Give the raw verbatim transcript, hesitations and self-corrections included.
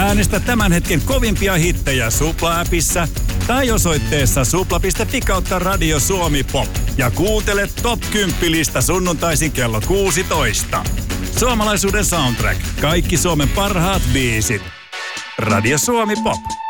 Äänestä tämän hetken kovimpia hittejä Supla-appissa tai osoitteessa supla piste fi kautta Radio Suomi Pop. Ja kuuntele Top kymmenen sunnuntaisin kello kuusitoista. Suomalaisuuden soundtrack. Kaikki Suomen parhaat biisit. Radio Suomi Pop.